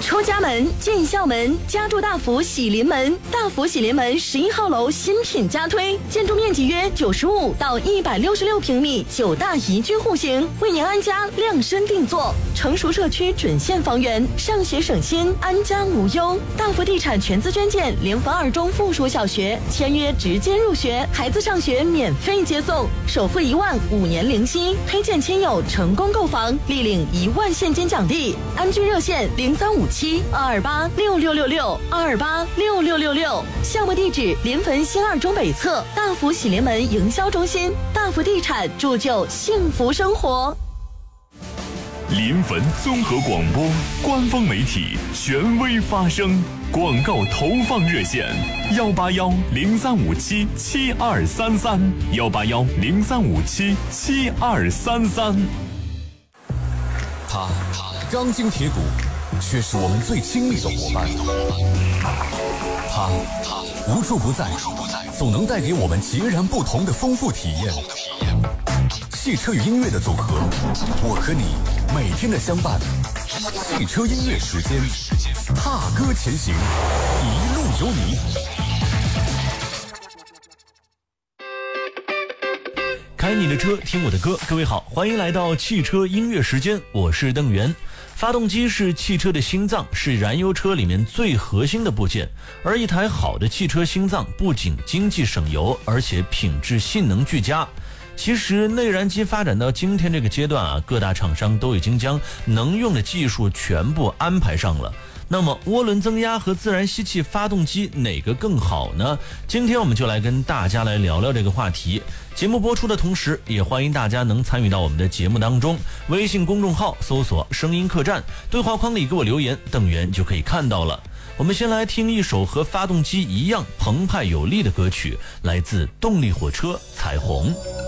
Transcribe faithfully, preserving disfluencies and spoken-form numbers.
出家门、进校门，家住大福喜临门。大福喜临门十一号楼新品加推，建筑面积约九十五到一百六十六平米，九大宜居户型，为您安家量身定做。成熟社区准现房源，上学省心，安家无忧。大福地产全资捐建联防二中附属小学，签约直接入学，孩子上学免费接送，首付一万，五年零息。推荐亲友成功购房，立领一万现金奖励。安居热线零三五七二二八六六六六二二八六六六六。项目地址：临汾新二中北侧大福喜临门营销中心。大福地产铸就幸福生活。 临汾综合广播官方媒体，权威发声。广告投放热线：幺八幺零三五七七二三三，幺八幺零三五七七二三三。 他钢筋铁骨，却是我们最亲密的伙伴。他无处不在，总能带给我们截然不同的丰富体验。汽车与音乐的组合，我和你每天的相伴。汽车音乐时间，踏歌前行，一路有你。 开你的车，听我的歌。各位好，欢迎来到汽车音乐时间，我是邓源。发动机是汽车的心脏，是燃油车里面最核心的部件。而一台好的汽车心脏不仅经济省油，而且品质性能俱佳。其实内燃机发展到今天这个阶段啊，各大厂商都已经将能用的技术全部安排上了。那么涡轮增压和自然吸气发动机哪个更好呢？今天我们就来跟大家来聊聊这个话题。节目播出的同时，也欢迎大家能参与到我们的节目当中。微信公众号搜索声音客栈，对话框里给我留言，邓源就可以看到了。我们先来听一首和发动机一样澎湃有力的歌曲，来自动力火车《彩虹》。